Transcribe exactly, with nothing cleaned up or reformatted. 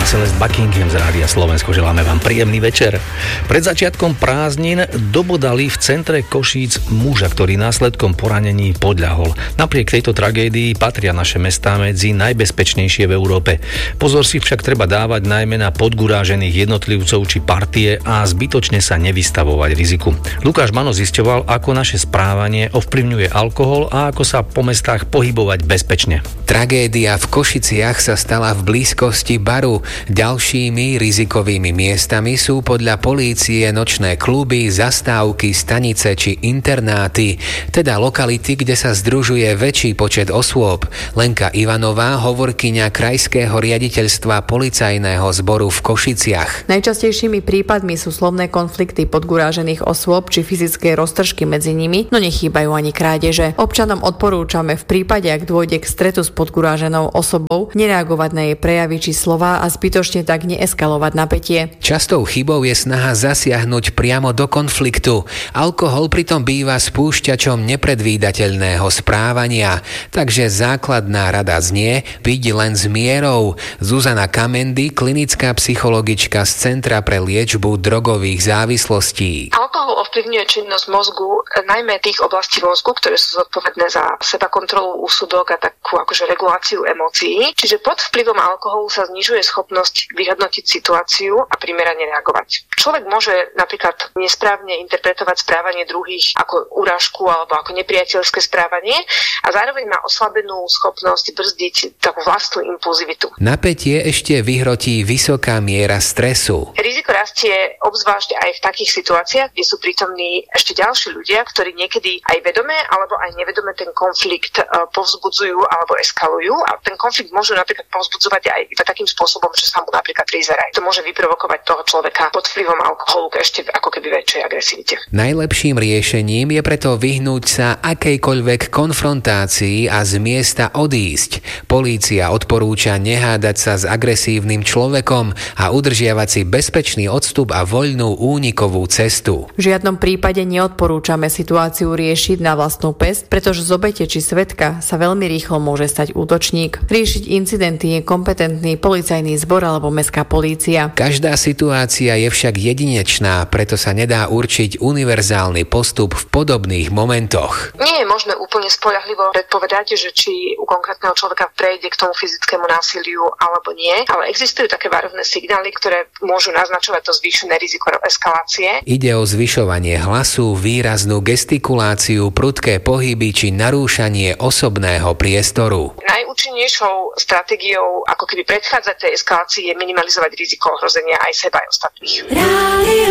Celeste Buckingham z Rádia Slovensko. Želáme vám príjemný večer. Pred začiatkom prázdnin dobodali v centre Košíc muža, ktorý následkom poranení podľahol. Napriek tejto tragédii patria naše mestá medzi najbezpečnejšie v Európe. Pozor si však treba dávať najmä na podgurážených jednotlivcov či partie a zbytočne sa nevystavovať riziku. Lukáš Mano zisťoval, ako naše správanie ovplyvňuje alkohol a ako sa po mestách pohybovať bezpečne. Tragédia v Košiciach sa stala v blízkosti baru. Ďalšími rizikovými miestami sú podľa polície nočné kluby, zastávky, stanice či internáty, teda lokality, kde sa združuje väčší počet osôb. Lenka Ivanová, hovorkyňa Krajského riaditeľstva policajného zboru v Košiciach. Najčastejšími prípadmi sú slovné konflikty podgurážených osôb či fyzické roztržky medzi nimi, no nechýbajú ani krádeže. Občanom odporúčame v prípade, ak dôjde k stretu s podguráženou osobou, nereagovať na jej prejavy či slová a zbytočne tak neeskalovať napätie. Častou chybou je snaha zasiahnuť priamo do konfliktu. Alkohol pritom býva spúšťačom nepredvídateľného správania, takže základná rada znie byť len s mierou. Zuzana Kamendy, klinická psychologička z Centra pre liečbu drogových závislostí. Alkohol ovplyvňuje činnosť mozgu, najmä tých oblastí mozgu, ktoré sú zodpovedné za seba kontrolu, úsudok a takú akože reguláciu emócií. Čiže pod vplyvom alkoholu sa znižuje schopnosť vyhodnotiť situáciu a primerane reagovať. Človek môže napríklad nesprávne interpretovať správanie druhých ako urážku alebo ako nepriateľské správanie a zároveň má oslabenú schopnosť brzdiť takú vlastnú impulzivitu. Napätie ešte vyhrotí vysoká miera stresu. Riziko rastie obzvlášť aj v takých situáciách, kde sú prítomní ešte ďalší ľudia, ktorí niekedy aj vedome alebo aj nevedome ten konflikt povzbudzujú alebo eskalujú a ten konflikt môžu napríklad povzbudzovať aj takým spôsobom, že sa mu napríklad prizerajú. To môže vyprovokovať toho človeka pod vplyvom alkoholu k ešte ako keby väčšej agresivite. Najlepším riešením je preto vyhnúť sa akejkoľvek konfrontácii a z miesta odísť. Polícia odporúča nehádať sa s agresívnym človekom a udržiavať si bezpečný odstup a voľnú únikovú cestu. V žiadnom prípade neodporúčame situáciu riešiť na vlastnú päsť, pretože z obete či svedka sa veľmi rýchlo môže stať útočník. Riešiť incidenty je kompetentný policajný zbor alebo mestská polícia. Každá situácia je však jedinečná, preto sa nedá určiť univerzálny postup v podobných momentoch. Nie je možné úplne spoľahlivo predpovedať, že či u konkrétneho človeka prejde k tomu fyzickému násiliu alebo nie, ale existujú také varovné signály, ktoré môžu naznačovať to zvýšené riziko eskalácie. Ide o zvyšovanie hlasu, výraznú gestikuláciu, prudké pohyby či narúšanie osobného priestoru. Najúčinnejšou stratégiou, ako keby predchádzať tej eskalácii, je minimalizovať riziko ohrozenia aj seba aj ostatných.